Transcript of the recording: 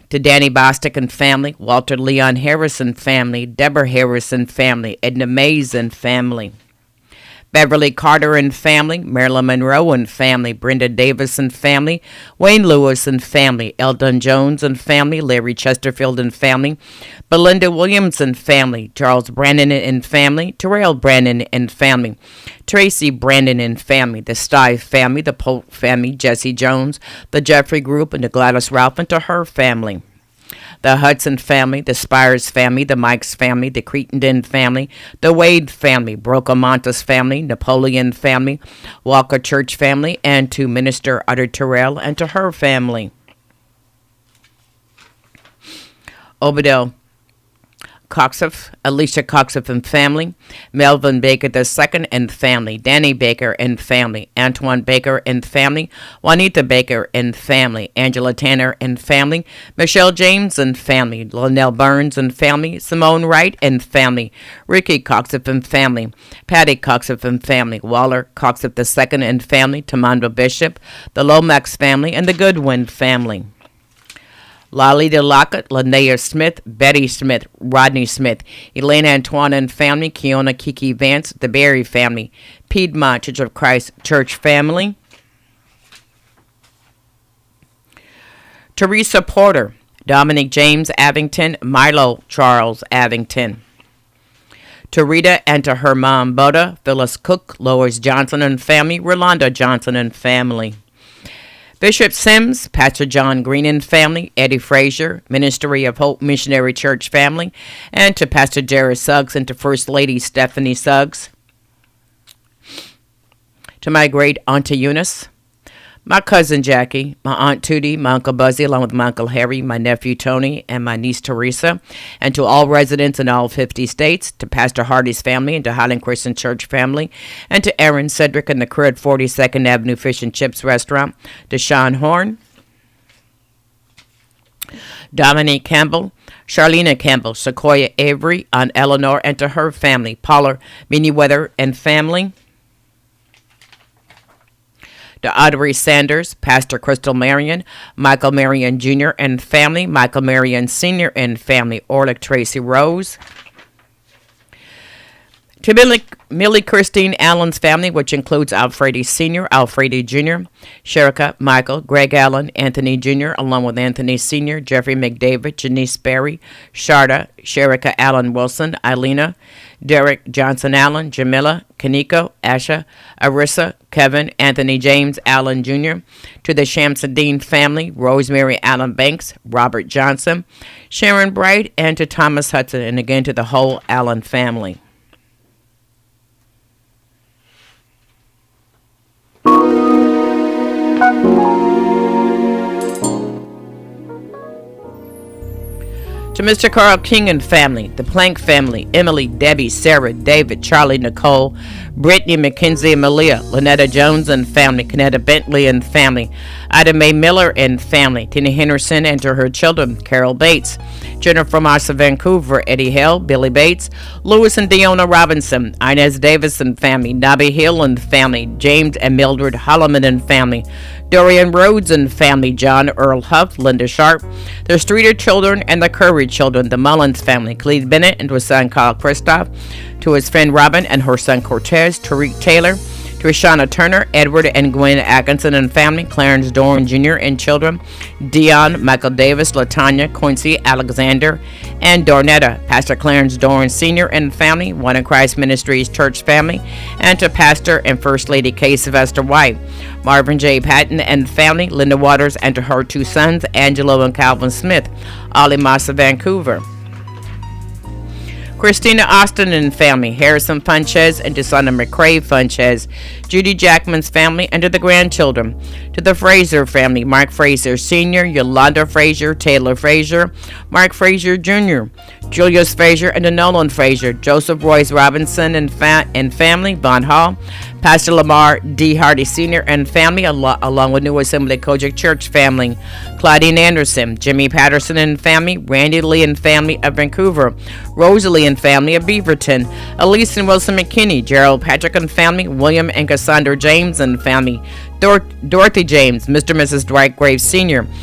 To Danny Bostic and family, Walter Leon Harrison family, Deborah Harrison family, Edna Mays and family. Beverly Carter and family, Marilyn Monroe and family, Brenda Davis and family, Wayne Lewis and family, Eldon Jones and family, Larry Chesterfield and family, Belinda Williams and family, Charles Brandon and family, Terrell Brandon and family, Tracy Brandon and family, the Stive family, the Polk family, Jesse Jones, the Jeffrey Group, and the Gladys Ralph and to her family. The Hudson family, the Spires family, the Mikes family, the Crittenden family, the Wade family, Brocamontes family, Napoleon family, Walker Church family, and to Minister Utter Terrell and to her family. Obadiah Coxoff, Alicia Coxoff and family, Melvin Baker II and family, Danny Baker and family, Antoine Baker and family, Juanita Baker and family, Angela Tanner and family, Michelle James and family, Linnell Burns and family, Simone Wright and family, Ricky Coxoff and family, Patty Coxoff and family, Waller Coxoff II and family, Tamanda Bishop, the Lomax family, and the Goodwin family. Lalita Lockett, Linnea Smith, Betty Smith, Rodney Smith, Elaine Antoine and family, Keona Kiki Vance, the Berry family, Piedmont Church of Christ Church family. Teresa Porter, Dominic James Avington, Milo Charles Avington. To Rita and to her mom, Boda, Phyllis Cook, Lois Johnson and family, Rolanda Johnson and family. Bishop Sims, Pastor John Green and family, Eddie Frazier, Ministry of Hope Missionary Church family, and to Pastor Jerry Suggs and to First Lady Stephanie Suggs. To my great Auntie Eunice, my cousin Jackie, my Aunt Tootie, my Uncle Buzzy, along with my Uncle Harry, my nephew Tony, and my niece Teresa, and to all residents in all 50 states, to Pastor Hardy's family, and to Highland Christian Church family, and to Aaron Cedric and the crew at 42nd Avenue Fish and Chips Restaurant, to Sean Horn, Dominique Campbell, Charlena Campbell, Sequoia Avery, Aunt Eleanor, and to her family, Paula Miniweather and family. To Audrey Sanders, Pastor Crystal Marion, Michael Marion Jr. and family, Michael Marion Sr. and family, Orlick Tracy Rose. To Millie Christine Allen's family, which includes Alfredi Sr., Alfredi Jr., Sherika, Michael, Greg Allen, Anthony Jr., along with Anthony Sr., Jeffrey McDavid, Janice Berry, Sharda, Sherika Allen Wilson, Eilena, Derek Johnson Allen, Jamila, Kaniko, Asha, Arissa, Kevin, Anthony James Allen Jr., to the Shamsuddin family, Rosemary Allen Banks, Robert Johnson, Sharon Bright, and to Thomas Hudson, and again to the whole Allen family. To Mr. Carl King and family, the Plank family, Emily, Debbie, Sarah, David, Charlie, Nicole, Brittany, Mackenzie, and Malia, Lynetta Jones and family, Kanetta Bentley and family, Ida Mae Miller and family, Tina Henderson and to her children, Carol Bates, Jennifer Moss of Vancouver, Eddie Hill, Billy Bates, Lewis and Deona Robinson, Inez Davis and family, Nobby Hill and family, James and Mildred Holloman and family, Dorian Rhodes and family, John Earl Huff, Linda Sharp, the Streeter children and the Curry children, the Mullins family, Cleve Bennett and to his son Kyle Christoph, to his friend Robin and her son Cortez, Tariq Taylor, to Shauna Turner, Edward and Gwen Atkinson and family, Clarence Dorn Jr. and children, Dion, Michael Davis, Latanya, Quincy, Alexander, and Dornetta, Pastor Clarence Dorn Sr. and family, One in Christ Ministries Church family, and to Pastor and First Lady Kay Sylvester White, Marvin J. Patton and family, Linda Waters, and to her two sons, Angelo and Calvin Smith, Ollie Moss of Vancouver. Christina Austin and family, Harrison Funches and to Sonna McCrae Funches, Judy Jackman's family, and to the grandchildren, to the Fraser family, Mark Fraser Sr., Yolanda Fraser, Taylor Fraser, Mark Fraser Jr., Julius Fraser, and to Nolan Fraser, Joseph Royce Robinson and family, Von Hall, Pastor Lamar D. Hardy Sr. and family, along with New Assembly Kojic Church family, Claudine Anderson, Jimmy Patterson and family, Randy Lee and family of Vancouver, Rosalie and family of Beaverton, Elise and Wilson McKinney, Gerald Patrick and family, William and Cassandra James and family, Dorothy James, Mr. and Mrs. Dwight Graves Sr.,